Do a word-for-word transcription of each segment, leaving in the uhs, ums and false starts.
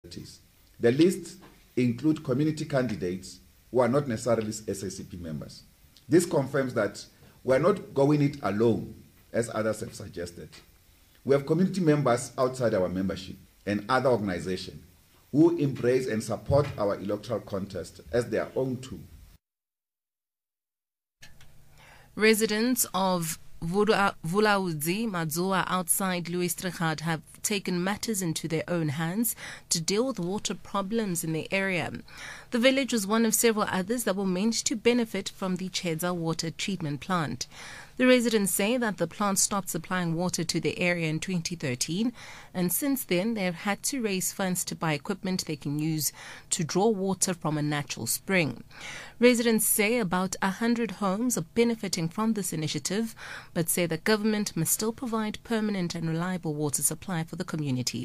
The list include community candidates who are not necessarily S A C P members. This confirms that we're not going it alone, as others have suggested. We have community members outside our membership and other organizations who embrace and support our electoral contest as their own tool. Residents of Vulaudzi Mazua outside Louis Trichardt have taken matters into their own hands to deal with water problems in the area. The village was one of several others that were meant to benefit from the Chedza water treatment plant. The residents say that the plant stopped supplying water to the area in twenty thirteen, and since then they have had to raise funds to buy equipment they can use to draw water from a natural spring. Residents say about one hundred homes are benefiting from this initiative, but say the government must still provide permanent and reliable water supply for the community.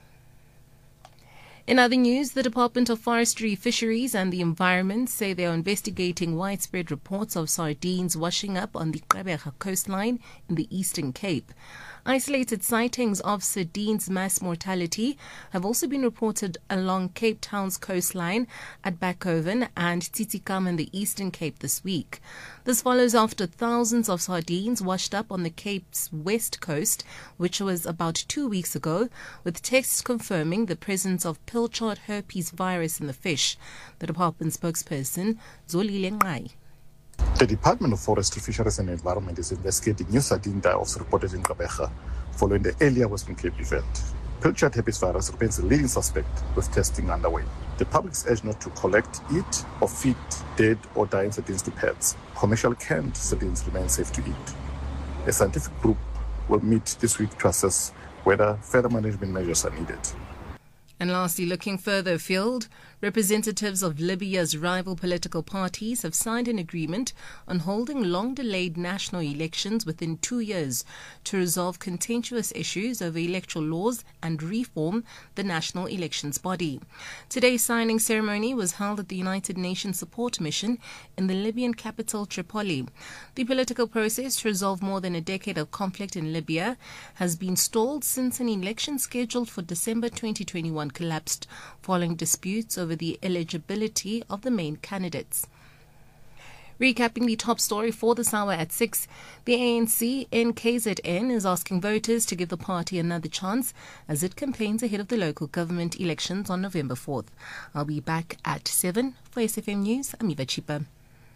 In other news, the Department of Forestry, Fisheries and the Environment say they are investigating widespread reports of sardines washing up on the Gqeberha coastline in the Eastern Cape. Isolated sightings of sardines mass mortality have also been reported along Cape Town's coastline at Backhoven and Tsitsikamma in the Eastern Cape this week. This follows after thousands of sardines washed up on the Cape's west coast, which was about two weeks ago, with tests confirming the presence of Pilchard herpes virus in the fish. The department spokesperson, Zolile Ngai. The Department of Forestry, Fisheries and Environment is investigating new sardine die-offs reported in Gqeberha following the earlier Western Cape event. Pilchard herpes virus remains the leading suspect with testing underway. The public is urged not to collect, eat or feed dead or dying sardines to pets. Commercial canned sardines remain safe to eat. A scientific group will meet this week to assess whether further management measures are needed. And lastly, looking further afield, representatives of Libya's rival political parties have signed an agreement on holding long-delayed national elections within two years to resolve contentious issues over electoral laws and reform the national elections body. Today's signing ceremony was held at the United Nations Support Mission in the Libyan capital Tripoli. The political process to resolve more than a decade of conflict in Libya has been stalled since an election scheduled for December twenty twenty-one collapsed following disputes over the eligibility of the main candidates. Recapping the top story for this hour at six, the A N C in K Z N is asking voters to give the party another chance as it campaigns ahead of the local government elections on November fourth. I'll be back at seven. For S F M News, I'm Eva Chipa.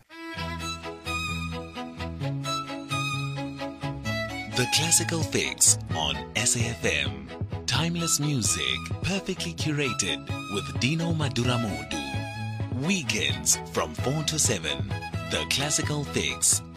The Classical Fix on S A F M. Timeless music, perfectly curated with Dino Maduramodu. Weekends from four to seven. The Classical Fix.